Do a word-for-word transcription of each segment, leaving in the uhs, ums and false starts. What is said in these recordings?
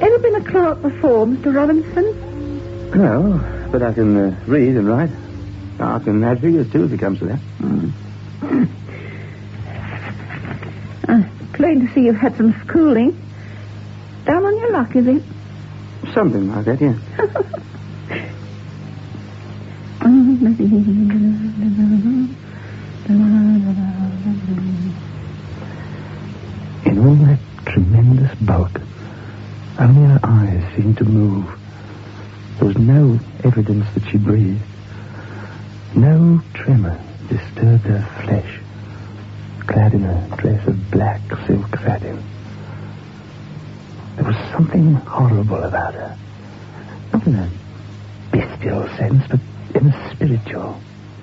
Ever been a clerk before, Mister Robinson? No, but I can uh, read and write. I can add figures, too, if it comes to that. Mm. uh, plain to see you've had some schooling. Down on your luck, is it? Something like that, yeah. In all that tremendous bulk, only her eyes seemed to move. There was no evidence that she breathed. No tremor disturbed her flesh, clad in a dress of black silk satin. There was something horrible about her. Not in a bestial sense, but in a spiritual.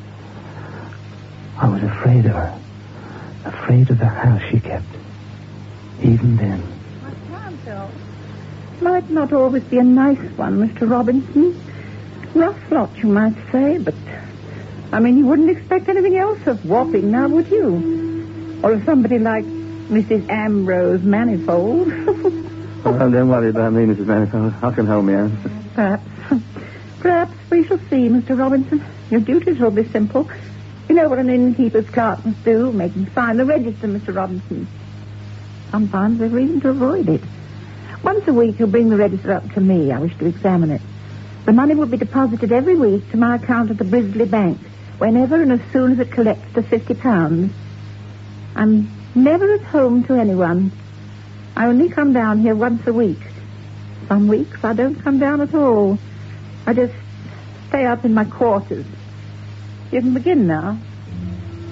I was afraid of her. Afraid of the house she kept. Even then. My Canto might not always be a nice one, Mister Robinson. Rough lot, you might say, but... I mean, you wouldn't expect anything else of Wapping, now would you? Or of somebody like Missus Ambrose Manifold. Well, don't worry about me, Missus Manifold. I can hold me out. Perhaps. Perhaps we shall see, Mister Robinson. Your duties will be simple. You know what an innkeeper's clerk must do, make him sign the register, Mister Robinson. Sometimes there's reason to avoid it. Once a week, you'll bring the register up to me. I wish to examine it. The money will be deposited every week to my account at the Brisley Bank, whenever and as soon as it collects to fifty pounds. I'm never at home to anyone. I only come down here once a week. Some weeks I don't come down at all. I just stay up in my quarters. You can begin now.